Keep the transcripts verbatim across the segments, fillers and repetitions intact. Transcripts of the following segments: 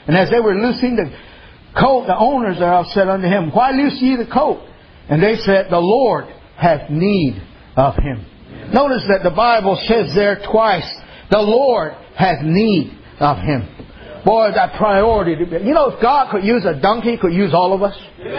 And as they were loosing the coat, the owners thereof said unto him, Why loose ye the coat? And they said, The Lord hath need of him. Notice that the Bible says there twice, The Lord hath need of him. Boy, that priority. You know, if God could use a donkey, He could use all of us.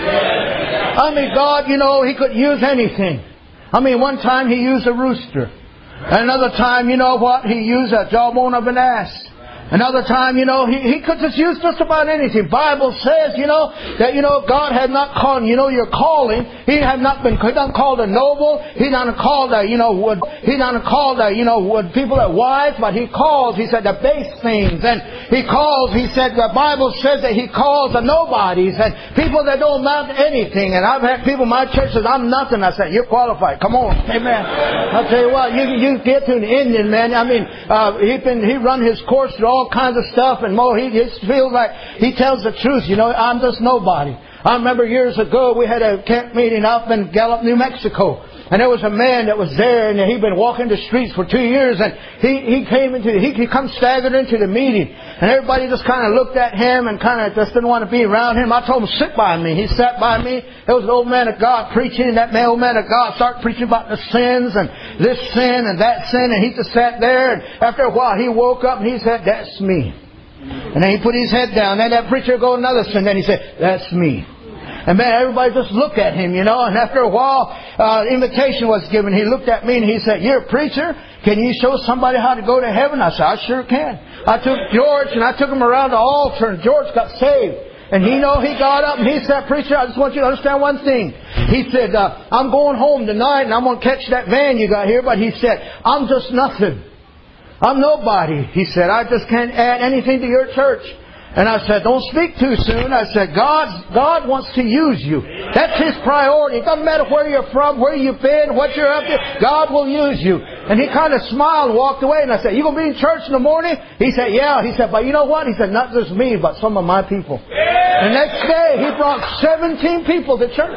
I mean, God, you know, He could use anything. I mean, one time He used a rooster. Another time, you know what? He used a jawbone of an ass. Another time, you know, he, he could just use just about anything. Bible says, you know, that, you know, God had not called, you know, your calling. He had not been, He not called a noble. He not called a, you know, would, He not called a, you know, would people that wise, but He calls, He said, the base things. And He calls, He said, the Bible says that He calls the nobodies and people that don't amount to anything. And I've had people in my church say, I'm nothing. I said, you're qualified. Come on. Amen. I'll tell you what, you, you get to an Indian, man. I mean, uh, he been, he run his course through all all kinds of stuff, and more. He just feels like he tells the truth. You know, I'm just nobody. I remember years ago we had a camp meeting up in Gallup, New Mexico, and there was a man that was there, and he'd been walking the streets for two years, and he he came into he he come staggered into the meeting, and everybody just kind of looked at him and kind of just didn't want to be around him. I told him, sit by me. He sat by me. There was an old man of God preaching, and that man, old man of God started preaching about the sins and this sin and that sin, and he just sat there, and after a while he woke up and he said, that's me. And then he put his head down, and that preacher go another sin, then he said, that's me. And man, everybody just looked at him, you know. And after a while, uh, invitation was given. He looked at me and he said, you're a preacher? Can you show somebody how to go to heaven? I said, I sure can. I took George and I took him around the altar, and George got saved. And he know he got up and he said, preacher, I just want you to understand one thing. He said, uh, I'm going home tonight and I'm going to catch that van you got here. But he said, I'm just nothing. I'm nobody. He said, I just can't add anything to your church. And I said, don't speak too soon. I said, God, God wants to use you. That's His priority. It doesn't matter where you're from, where you've been, what you're up to. God will use you. And he kind of smiled and walked away. And I said, you going to be in church in the morning? He said, yeah. He said, but you know what? He said, not just me, but some of my people. The next day, he brought seventeen people to church.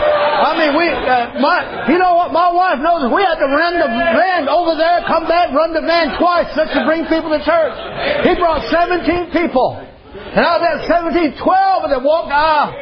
I mean, we, uh, my, you know what? My wife knows we had to run the van over there, come back, run the van twice just to bring people to church. He brought seventeen people. And out of that seventeen, twelve of them walked out.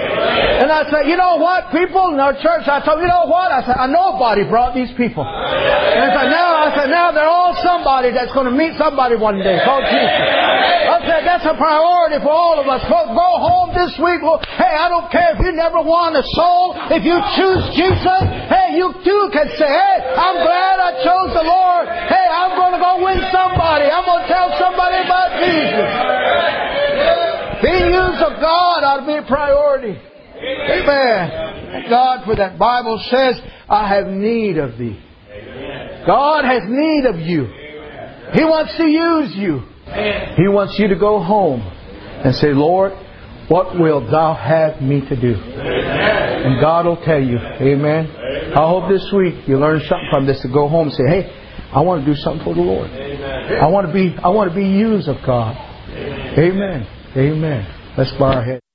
And I said, you know what, people in our church, I told them, you know what? I said, I nobody brought these people. And I said, now, I said, now they're all somebody that's going to meet somebody one day called Jesus. I said, that's a priority for all of us. Folks, go home this week. Well, hey, I don't care if you never won a soul. If you choose Jesus, hey, you too can say, hey, I'm glad I chose the Lord. Hey, I'm going to go win somebody. I'm going to tell somebody about Jesus. Being used of God ought to be a priority. Amen. Thank God for that. Bible says, I have need of thee. God has need of you. He wants to use you. He wants you to go home and say, Lord, what wilt thou have me to do? And God will tell you. Amen. I hope this week you learn something from this, to go home and say, hey, I want to do something for the Lord. I want to be, I want to be used of God. Amen. Amen. Let's bow our heads.